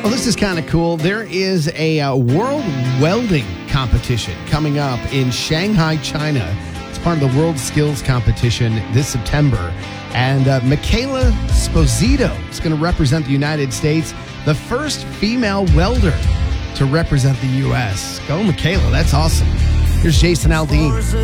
Well, this is kind of cool. There is a world welding competition coming up in Shanghai, China. It's part of the World Skills Competition this September. And Michaela Sposito is going to represent the United States, the first female welder to represent the U.S. Go, Michaela. That's awesome. Here's Jason Aldean.